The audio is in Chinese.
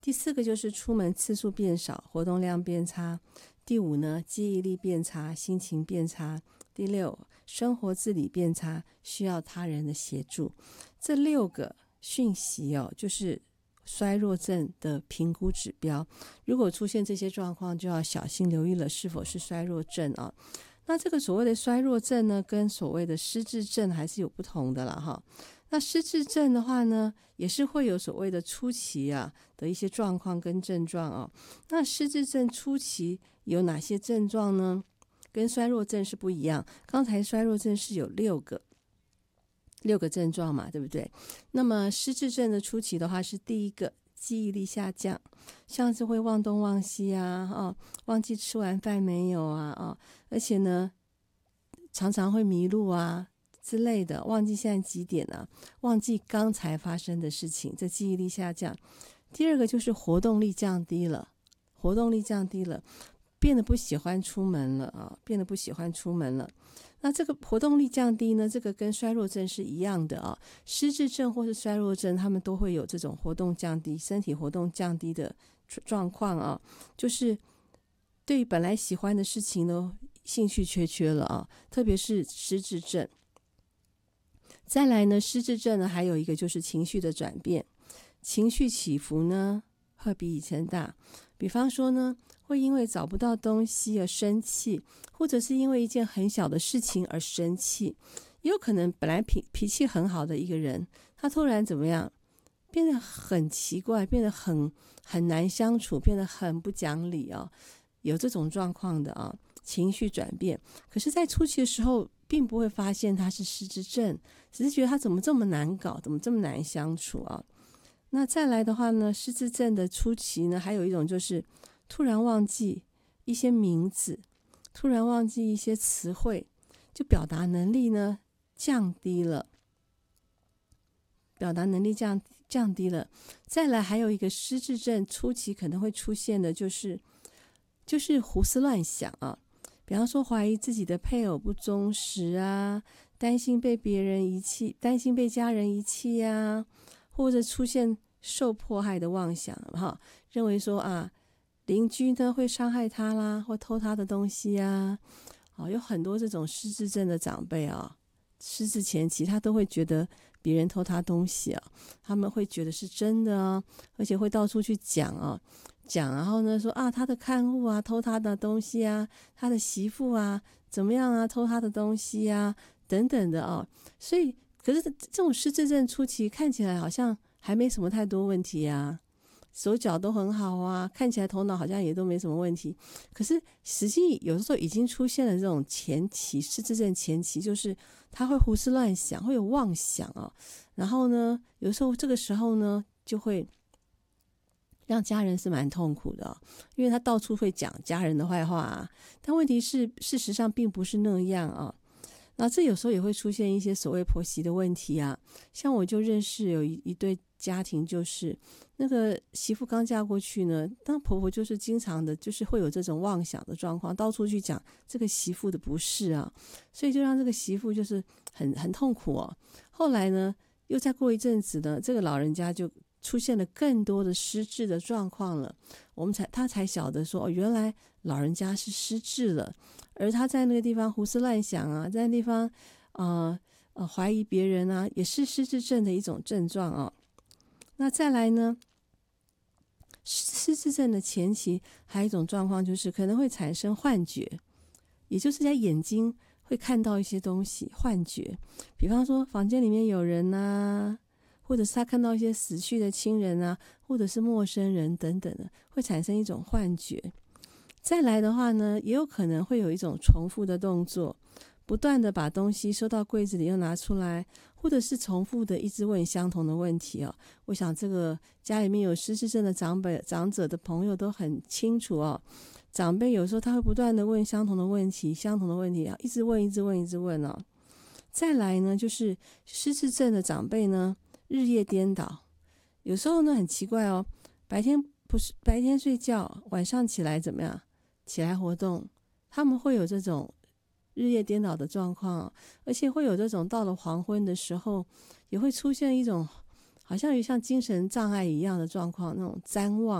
第4个就是出门次数变少，活动量变差。第5呢，记忆力变差，心情变差。第6，生活自理变差，需要他人的协助。这6个讯息就是衰弱症的评估指标。如果出现这些状况，就要小心留意了，是否是衰弱症啊？那这个所谓的衰弱症呢，跟所谓的失智症还是有不同的啦哈。那失智症的话呢，也是会有所谓的初期的一些状况跟症状那失智症初期有哪些症状呢？跟衰弱症是不一样。刚才衰弱症是有6个症状嘛，对不对？那么失智症的初期的话，是第1个，记忆力下降，像是会忘东忘西忘记吃完饭没有而且呢，常常会迷路之类的，忘记现在几点忘记刚才发生的事情，这记忆力下降。第2个就是活动力降低了，变得不喜欢出门了那这个活动力降低呢，这个跟衰弱症是一样的失智症或是衰弱症，他们都会有这种活动降低，身体活动降低的状况就是对本来喜欢的事情呢，兴趣缺了特别是失智症。再来呢，失智症呢还有一个就是情绪的转变，情绪起伏呢会比以前大。比方说呢，会因为找不到东西而生气，或者是因为一件很小的事情而生气。也有可能本来脾气很好的一个人，他突然怎么样，变得很奇怪，变得很难相处，变得很不讲理有这种状况的情绪转变。可是在初期的时候并不会发现他是失智症，只是觉得他怎么这么难搞，怎么这么难相处那再来的话呢，失智症的初期呢，还有一种就是突然忘记一些名字，突然忘记一些词汇，就表达能力呢降低了。再来还有一个失智症初期可能会出现的就是胡思乱想比方说怀疑自己的配偶不忠实担心被别人遗弃，担心被家人遗弃或者出现受迫害的妄想认为说邻居呢会伤害他啦，或偷他的东西有很多这种失智症的长辈失智前期他都会觉得别人偷他东西他们会觉得是真的而且会到处去讲然后呢说他的看护偷他的东西他的媳妇怎么样偷他的东西等等的所以可是这种失智症初期看起来好像还没什么太多问题手脚都很好看起来头脑好像也都没什么问题。可是实际有的时候已经出现了这种前期，失智症前期，就是他会胡思乱想，会有妄想然后呢有时候这个时候呢就会让家人是蛮痛苦的因为他到处会讲家人的坏话但问题是事实上并不是那样那这有时候也会出现一些所谓婆媳的问题像我就认识有一对家庭，就是那个媳妇刚嫁过去呢，当婆婆就是经常的就是会有这种妄想的状况，到处去讲这个媳妇的不是所以就让这个媳妇就是很痛苦后来呢又再过一阵子呢，这个老人家就出现了更多的失智的状况了，他才晓得说原来老人家是失智了，而他在那个地方胡思乱想在那地方怀疑别人也是失智症的一种症状那再来呢，失智症的前期还有一种状况，就是可能会产生幻觉，也就是在眼睛会看到一些东西，幻觉，比方说房间里面有人或者是他看到一些死去的亲人或者是陌生人等等的，会产生一种幻觉。再来的话呢，也有可能会有一种重复的动作，不断的把东西收到柜子里又拿出来，或者是重复的一直问相同的问题我想这个家里面有失智症的长者的朋友都很清楚长辈有时候他会不断的问相同的问题一直问再来呢，就是失智症的长辈呢日夜颠倒，有时候呢很奇怪白天睡觉，晚上起来怎么样，起来活动，他们会有这种日夜颠倒的状况而且会有这种到了黄昏的时候也会出现一种好像有像精神障碍一样的状况，那种谵妄。